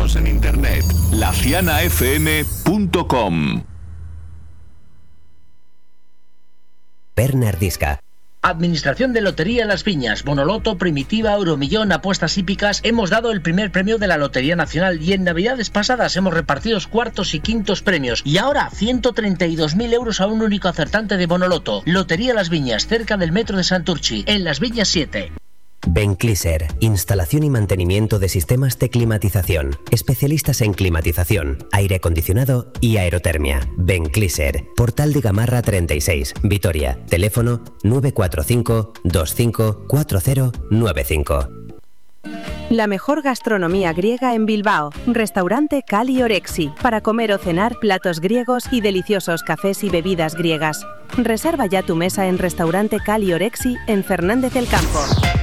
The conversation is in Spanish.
Síguenos en internet, lacianafm.com. Bernardisca. Administración de Lotería Las Viñas, Bonoloto, Primitiva, Euromillón, Apuestas Hípicas. Hemos dado el primer premio de la Lotería Nacional y en Navidades pasadas hemos repartido cuartos y quintos premios. Y ahora 132.000 euros a un único acertante de Bonoloto. Lotería Las Viñas, cerca del metro de Santurchi, en Las Viñas 7. Bencliser, instalación y mantenimiento de sistemas de climatización. Especialistas en climatización, aire acondicionado y aerotermia. Bencliser, Portal de Gamarra 36, Vitoria. Teléfono 945 25 4095. La mejor gastronomía griega en Bilbao. Restaurante Cali Orexi. Para comer o cenar platos griegos y deliciosos cafés y bebidas griegas. Reserva ya tu mesa en Restaurante Cali Orexi en Fernández del Campo.